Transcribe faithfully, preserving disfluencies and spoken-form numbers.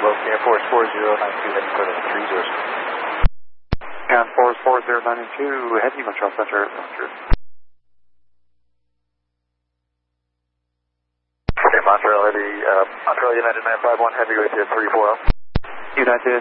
Air Force four zero nine two, heading for the three zero. Air Force four zero nine two, heading Montreal Center, Montreal. Okay, Montreal Heavy, uh, Montreal United nine five one, Heavy with you, three four zero. United